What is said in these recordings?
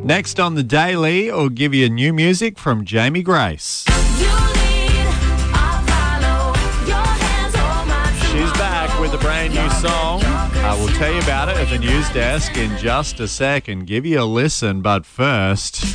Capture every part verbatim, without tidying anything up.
Next on the Daily, we'll give you new music from Jamie Grace. She's back with a brand new song. I will tell you about it at the news desk in just a second. Give you a listen, but first...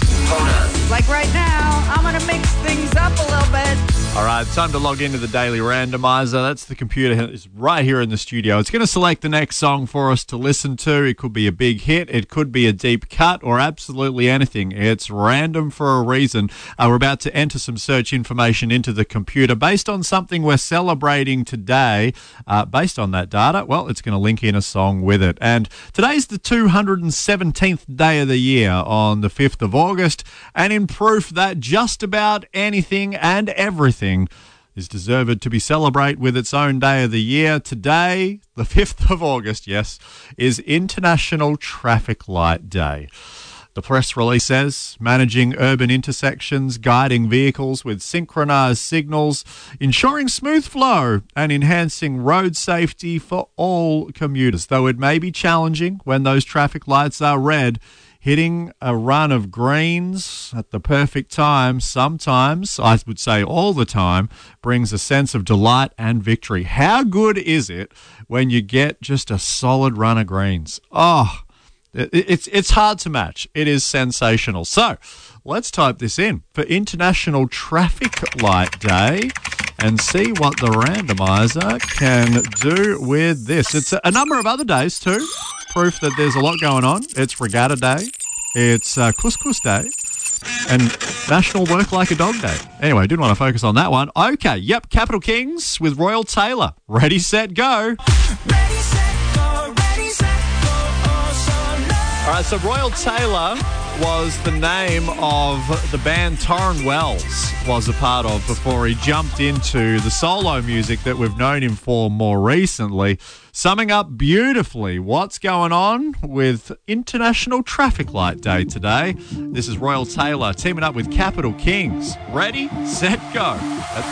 Like right now, I'm going to mix things up a little bit. All right, time to log into the Daily Randomizer. That's the computer. It's right here in the studio. It's going to select the next song for us to listen to. It could be a big hit. It could be a deep cut or absolutely anything. It's random for a reason. Uh, we're about to enter some search information into the computer based on something we're celebrating today. Uh, based on that data, well, it's going to link in a song with it. And today's the two hundred seventeenth day of the year on the fifth of August. And in proof that just about anything and everything is deserved to be celebrated with its own day of the year. Today, the fifth of August, yes, is International Traffic Light Day. The press release says, managing urban intersections, guiding vehicles with synchronised signals, ensuring smooth flow and enhancing road safety for all commuters. Though it may be challenging when those traffic lights are red, hitting a run of greens at the perfect time, sometimes, I would say all the time, brings a sense of delight and victory. How good is it when you get just a solid run of greens? Oh, it's it's hard to match. It is sensational. So let's type this in for International Traffic Light Day and see what the randomizer can do with this. It's a, a number of other days too. Proof that there's a lot going on. It's Regatta Day. It's uh, Couscous Day. And National Work Like a Dog Day. Anyway, I didn't want to focus on that one. Okay, yep, Capital Kings with Royal Taylor. Ready, set, go. Ready, set, go. Ready, set, go. Oh, so nice. All right, so Royal Taylor was the name of the band Torrin Wells was a part of before he jumped into the solo music that we've known him for more recently. Summing up beautifully what's going on with International Traffic Light Day today. This is Royal Taylor teaming up with Capital Kings. Ready, set, go. That's